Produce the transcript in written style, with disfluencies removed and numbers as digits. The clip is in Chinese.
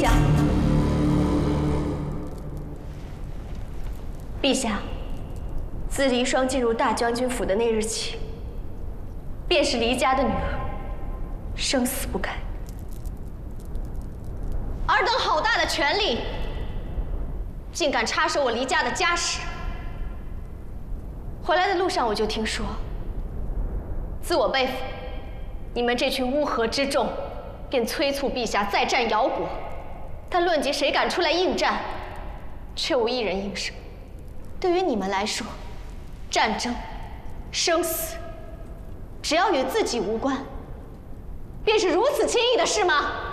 下，陛下，自离霜进入大将军府的那日起，便是离家的女儿，生死不改。尔等好大的权力，竟敢插手我离家的家事！回来的路上我就听说，自我被俘，你们这群乌合之众，便催促陛下再战姚国。但论及谁敢出来应战，却无一人应声。对于你们来说，战争、生死，只要与自己无关，便是如此轻易的事吗？